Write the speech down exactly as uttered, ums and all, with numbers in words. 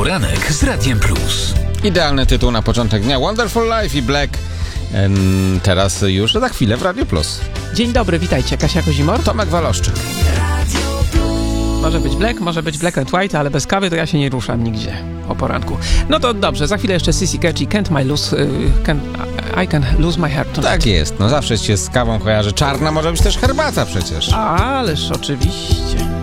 Poranek z Radiem Plus. Idealny tytuł na początek dnia. Wonderful Life i Black. Em, teraz już za chwilę w Radio Plus. Dzień dobry, witajcie. Kasia Kozimor. Tomek Waloszczyk. Może być Black, może być Black and White, ale bez kawy to ja się nie ruszam nigdzie o poranku. No to dobrze, za chwilę jeszcze Sissy Catchy, Can't My Lose, y, can, I Can Lose My Heart Tonight. Tak jest, no zawsze się z kawą kojarzy. Czarna może być też herbata przecież. Ależ oczywiście.